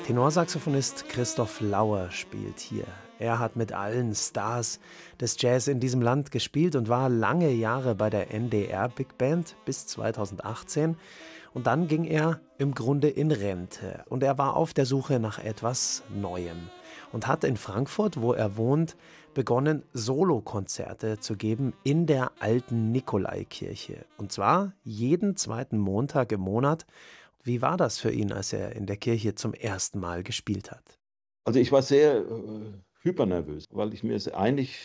Tenorsaxophonist Christoph Lauer spielt hier. Er hat mit allen Stars des Jazz in diesem Land gespielt und war lange Jahre bei der NDR Big Band bis 2018. Und dann ging er im Grunde in Rente. Und er war auf der Suche nach etwas Neuem. Und hat in Frankfurt, wo er wohnt, begonnen, Solokonzerte zu geben in der alten Nikolaikirche. Und zwar jeden zweiten Montag im Monat. Wie war das für ihn, als er in der Kirche zum ersten Mal gespielt hat? Also ich war sehr hypernervös, weil ich mir es eigentlich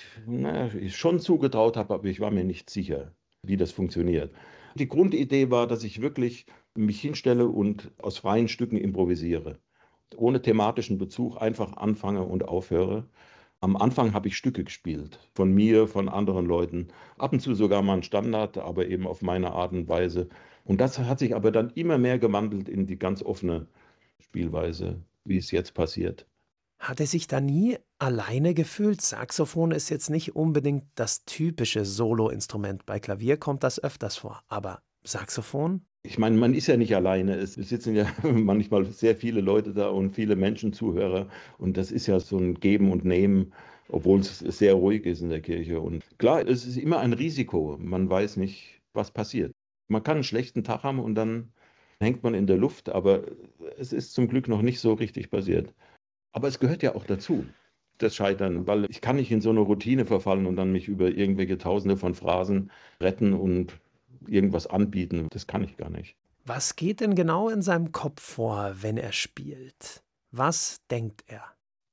schon zugetraut habe, aber ich war mir nicht sicher, wie das funktioniert. Die Grundidee war, dass ich wirklich mich hinstelle und aus freien Stücken improvisiere. Ohne thematischen Bezug einfach anfange und aufhöre. Am Anfang habe ich Stücke gespielt, von mir, von anderen Leuten, ab und zu sogar mal ein Standard, aber eben auf meine Art und Weise. Und das hat sich aber dann immer mehr gewandelt in die ganz offene Spielweise, wie es jetzt passiert. Hat er sich da nie alleine gefühlt? Saxophon ist jetzt nicht unbedingt das typische Soloinstrument. Bei Klavier kommt das öfters vor. Aber Saxophon? Ich meine, man ist ja nicht alleine. Es sitzen ja manchmal sehr viele Leute da und viele Menschen, Zuhörer. Und das ist ja so ein Geben und Nehmen, obwohl es sehr ruhig ist in der Kirche. Und klar, es ist immer ein Risiko. Man weiß nicht, was passiert. Man kann einen schlechten Tag haben und dann hängt man in der Luft. Aber es ist zum Glück noch nicht so richtig passiert. Aber es gehört ja auch dazu, das Scheitern, weil ich kann nicht in so eine Routine verfallen und dann mich über irgendwelche Tausende von Phrasen retten und irgendwas anbieten. Das kann ich gar nicht. Was geht denn genau in seinem Kopf vor, wenn er spielt? Was denkt er?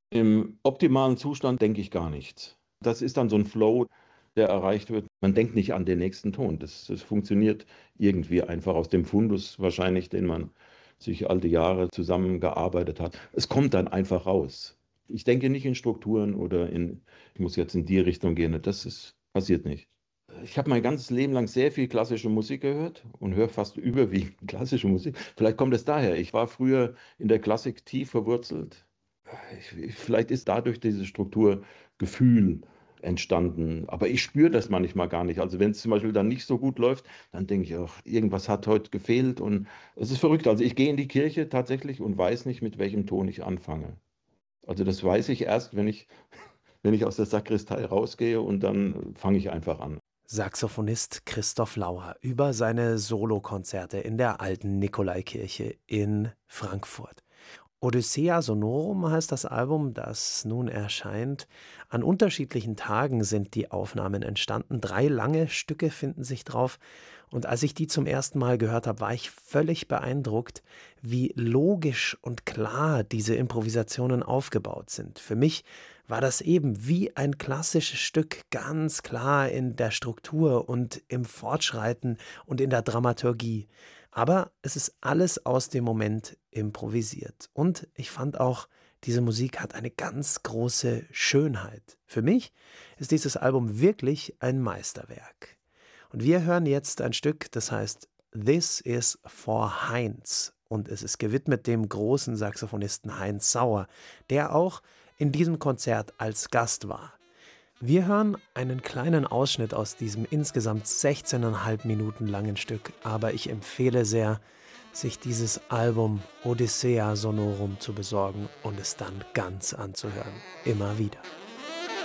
Im optimalen Zustand denke ich gar nichts. Das ist dann so ein Flow, der erreicht wird. Man denkt nicht an den nächsten Ton. Das funktioniert irgendwie einfach aus dem Fundus wahrscheinlich, den man sich alte Jahre zusammengearbeitet hat. Es kommt dann einfach raus. Ich denke nicht in Strukturen oder ich muss jetzt in die Richtung gehen. Passiert nicht. Ich habe mein ganzes Leben lang sehr viel klassische Musik gehört und höre fast überwiegend klassische Musik. Vielleicht kommt es daher. Ich war früher in der Klassik tief verwurzelt. Vielleicht ist dadurch dieses Strukturgefühl entstanden. Aber ich spüre das manchmal gar nicht. Also wenn es zum Beispiel dann nicht so gut läuft, dann denke ich, ach, irgendwas hat heute gefehlt. Und es ist verrückt. Also ich gehe in die Kirche tatsächlich und weiß nicht, mit welchem Ton ich anfange. Also das weiß ich erst, wenn ich aus der Sakristei rausgehe und dann fange ich einfach an. Saxophonist Christoph Lauer über seine Solokonzerte in der alten Nikolaikirche in Frankfurt. Odyssea Sonorum heißt das Album, das nun erscheint. An unterschiedlichen Tagen sind die Aufnahmen entstanden. 3 lange Stücke finden sich drauf. Und als ich die zum ersten Mal gehört habe, war ich völlig beeindruckt, wie logisch und klar diese Improvisationen aufgebaut sind. Für mich war das eben wie ein klassisches Stück, ganz klar in der Struktur und im Fortschreiten und in der Dramaturgie. Aber es ist alles aus dem Moment improvisiert. Und ich fand auch, diese Musik hat eine ganz große Schönheit. Für mich ist dieses Album wirklich ein Meisterwerk. Und wir hören jetzt ein Stück, das heißt This is for Heinz. Und es ist gewidmet dem großen Saxophonisten Heinz Sauer, der auch in diesem Konzert als Gast war. Wir hören einen kleinen Ausschnitt aus diesem insgesamt 16,5 Minuten langen Stück, aber ich empfehle sehr, sich dieses Album Odyssea Sonorum zu besorgen und es dann ganz anzuhören. Immer wieder.